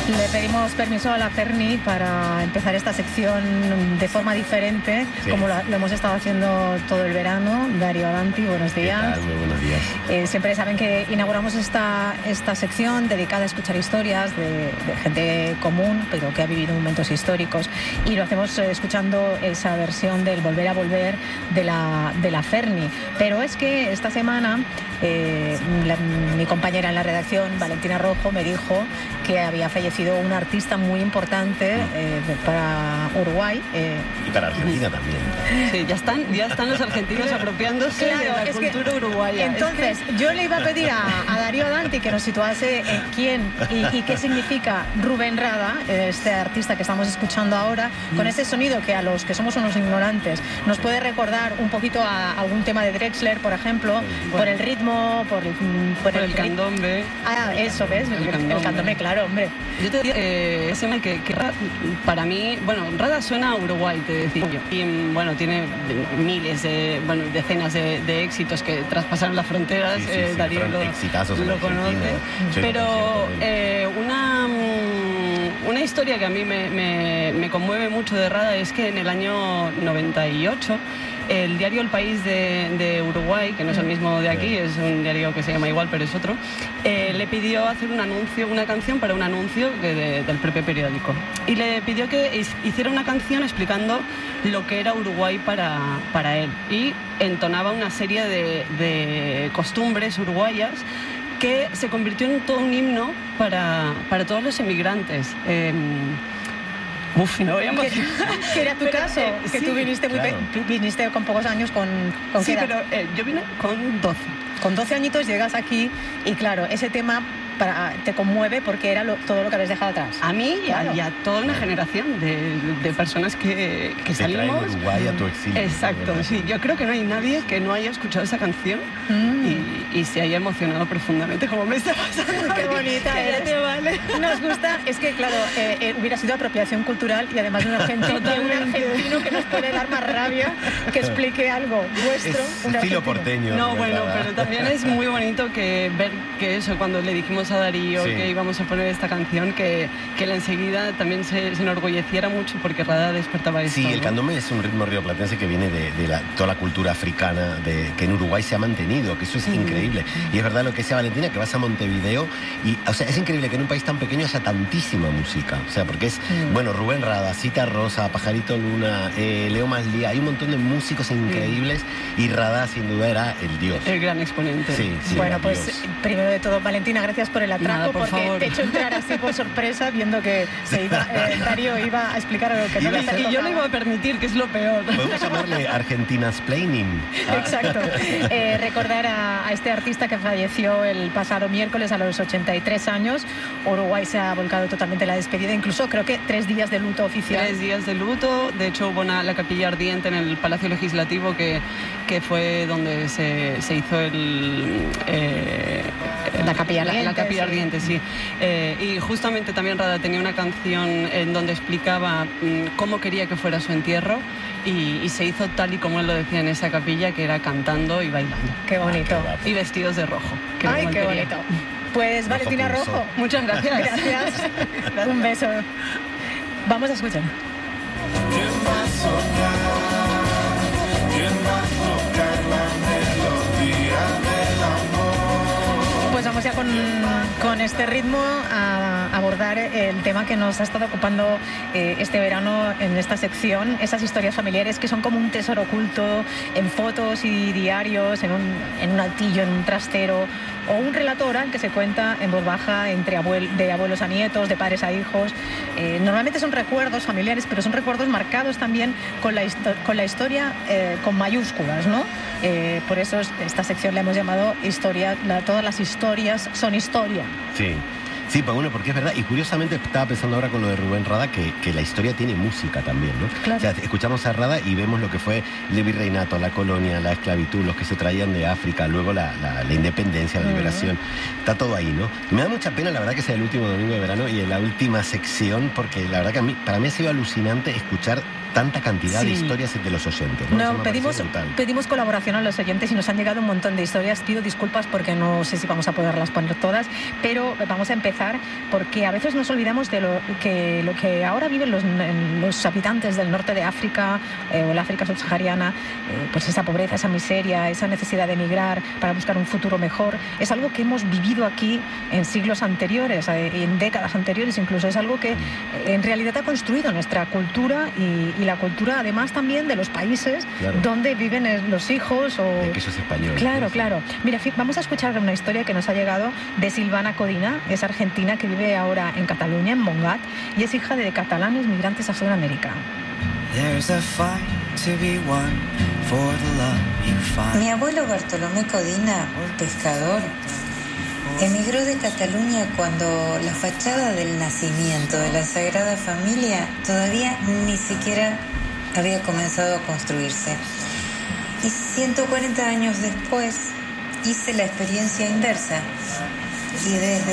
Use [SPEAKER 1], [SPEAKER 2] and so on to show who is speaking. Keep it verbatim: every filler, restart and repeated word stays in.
[SPEAKER 1] Le pedimos permiso a la Ferni para empezar esta sección de forma diferente, sí. como lo, lo hemos estado haciendo todo el verano. Darío Adanti, buenos días.
[SPEAKER 2] ¿Qué tal? Muy buenos días.
[SPEAKER 1] Eh, siempre saben que inauguramos esta, esta sección dedicada a escuchar historias de, de gente común, pero que ha vivido momentos históricos. Y lo hacemos eh, escuchando esa versión del Volver a Volver de la, de la Ferni. Pero es que esta semana eh, la, mi compañera en la redacción, Valentina Rojo, me dijo que había fallecido un artista muy importante eh, para Uruguay. Eh.
[SPEAKER 2] Y para Argentina también.
[SPEAKER 3] Sí, ya están, ya están los argentinos apropiándose claro, de la cultura que, uruguaya.
[SPEAKER 1] Entonces, es que... yo le iba a pedir a, a Darío Adanti que nos situase en quién y, y qué significa Rubén Rada, este artista que estamos escuchando ahora, con ese sonido que a los que somos unos ignorantes nos puede recordar un poquito a algún tema de Drexler, por ejemplo, bueno, por el ritmo, por el,
[SPEAKER 3] por por el, el candombe.
[SPEAKER 1] Ah, eso, ¿ves? El, el, candombe. el candombe, claro, hombre.
[SPEAKER 3] Yo te diría, eh, ese que, que para mí, bueno, Rada suena a Uruguay, te decía yo. Y bueno, tiene miles, de, bueno, decenas de, de éxitos que traspasaron las fronteras.
[SPEAKER 2] Sí, sí,
[SPEAKER 3] eh,
[SPEAKER 2] sí,
[SPEAKER 3] Darío lo, lo conoce. Pero eh, una, una historia que a mí me, me, me conmueve mucho de Rada es que en el año noventa y ocho el diario El País de, de Uruguay, que no es el mismo de aquí, es un diario que se llama igual, pero es otro, eh, le pidió hacer un anuncio, una canción para un anuncio de, de, del propio periódico. Y le pidió que hiciera una canción explicando lo que era Uruguay para, para él. Y entonaba una serie de, de costumbres uruguayas que se convirtió en todo un himno para, para todos los emigrantes. Eh, Uf, no voy a emocionar.
[SPEAKER 1] Que era tu pero, caso, eh, que sí, tú viniste, muy claro. pe viniste con pocos años, con, con
[SPEAKER 3] sí,
[SPEAKER 1] qué edad?
[SPEAKER 3] pero eh, yo vine con doce.
[SPEAKER 1] Con doce añitos llegas aquí y claro, ese tema para, te conmueve porque era lo, todo lo que habías dejado atrás.
[SPEAKER 3] A mí y, claro. a, y a toda una generación de, de personas que, que
[SPEAKER 2] te
[SPEAKER 3] salimos.
[SPEAKER 2] Traen Uruguay a tu exilio.
[SPEAKER 3] Exacto, sí. Yo creo que no hay nadie que no haya escuchado esa canción mm. y, y se haya emocionado profundamente, como me está pasando.
[SPEAKER 1] Qué bonita
[SPEAKER 3] que
[SPEAKER 1] eres.
[SPEAKER 3] Ya te vale.
[SPEAKER 1] Nos gusta, es que claro, eh, eh, hubiera sido apropiación cultural y además de un, argentino, de un argentino que nos puede dar más rabia que explique algo vuestro.
[SPEAKER 2] Es estilo porteño.
[SPEAKER 3] No, bueno, verdad. Pero también es muy bonito que ver que eso, cuando le dijimos a Darío sí. que íbamos a poner esta canción, que, que él enseguida también se, se enorgulleciera mucho porque Rada despertaba esto.
[SPEAKER 2] Sí,
[SPEAKER 3] ¿no?
[SPEAKER 2] el candombe es un ritmo rioplatense que viene de, de la, toda la cultura africana de, que en Uruguay se ha mantenido, que eso es mm. increíble. Y es verdad lo que decía Valentina, que vas a Montevideo y, o sea, es increíble que en un país tan pequeño haya tantísima música. O sea, porque es, mm. bueno, Rubén Rada, Cita Rosa, Pajarito Luna, eh, Leo Maslía, hay un montón de músicos increíbles mm. y Rada sin duda era el dios.
[SPEAKER 3] El gran exponente.
[SPEAKER 2] Sí, sí,
[SPEAKER 1] bueno, pues Dios. Primero de todo, Valentina, gracias por el atraco.
[SPEAKER 3] Nada, por
[SPEAKER 1] porque
[SPEAKER 3] favor.
[SPEAKER 1] te he hecho entrar así por sorpresa viendo que se iba, eh, Darío iba a explicar algo que no
[SPEAKER 3] iba,
[SPEAKER 1] le
[SPEAKER 3] Y yo le iba a permitir, que es lo peor.
[SPEAKER 2] Podemos llamarle Argentinasplaining.
[SPEAKER 1] Ah. Exacto. Eh, recordar a, a este artista que falleció el pasado miércoles a los ochenta y tres años. Uruguay se ha volcado totalmente en la despedida, incluso creo que tres días de luto oficial.
[SPEAKER 3] Tres días de luto. De hecho, hubo una, la capilla ardiente en el Palacio Legislativo que, que fue donde se, se hizo el... Eh,
[SPEAKER 1] la capilla ardiente.
[SPEAKER 3] La, la capilla
[SPEAKER 1] sí.
[SPEAKER 3] ardiente, sí. Eh, y justamente también Rada tenía una canción en donde explicaba mmm, cómo quería que fuera su entierro y, y se hizo tal y como él lo decía en esa capilla, que era cantando y bailando.
[SPEAKER 1] Qué bonito.
[SPEAKER 3] Ah, qué y vestidos de rojo.
[SPEAKER 1] Que Ay, qué bonito. Pues Valentina Rojo,
[SPEAKER 3] Rojo. Muchas gracias.
[SPEAKER 1] Gracias. Un beso. Vamos a escuchar.
[SPEAKER 4] ¿Quién va a soñar? ¿Quién va a tocar la melodía del amor?
[SPEAKER 1] Pues vamos ya con, con este ritmo a abordar el tema que nos ha estado ocupando eh, este verano en esta sección, esas historias familiares que son como un tesoro oculto en fotos y diarios, en un, en un altillo, en un trastero, o un relato oral que se cuenta en voz baja entre abuel de abuelos a nietos, de padres a hijos. Eh, normalmente son recuerdos familiares, pero son recuerdos marcados también con la, con la historia eh, con mayúsculas, ¿no? Eh, por eso esta sección la hemos llamado historia, la, todas las historias son historia.
[SPEAKER 2] Sí. Sí, pues bueno, porque es verdad, y curiosamente estaba pensando ahora con lo de Rubén Rada que, que la historia tiene música también, ¿no?
[SPEAKER 1] Claro.
[SPEAKER 2] O sea, escuchamos a Rada y vemos lo que fue el virreinato, la colonia, la esclavitud, los que se traían de África, luego la, la, la independencia, la liberación, uh-huh. Está todo ahí, ¿no? Me da mucha pena, la verdad, que sea el último domingo de verano y en la última sección, porque la verdad que a mí, para mí ha sido alucinante escuchar tanta cantidad sí. de historias de los oyentes, ¿no?
[SPEAKER 1] No, pedimos, pedimos colaboración a los oyentes y nos han llegado un montón de historias. Pido disculpas porque no sé si vamos a poderlas poner todas, pero vamos a empezar empezar porque a veces nos olvidamos de lo que, lo que ahora viven los, los habitantes del norte de África eh, o la África subsahariana, eh, pues esa pobreza, esa miseria, esa necesidad de emigrar para buscar un futuro mejor, es algo que hemos vivido aquí en siglos anteriores, eh, en décadas anteriores incluso. Es algo que eh, en realidad ha construido nuestra cultura y, y la cultura además también de los países claro. donde viven los hijos o...
[SPEAKER 2] De quesos españoles.
[SPEAKER 1] Claro, claro. Mira, vamos a escuchar una historia que nos ha llegado de Silvana Codina, es argentina que vive ahora en Cataluña, en Montgat, y es hija de catalanes migrantes a Sudamérica.
[SPEAKER 5] Mi abuelo Bartolomé Codina, pescador, emigró de Cataluña cuando la fachada del nacimiento de la Sagrada Familia todavía ni siquiera había comenzado a construirse. Y ciento cuarenta años después hice la experiencia inversa y desde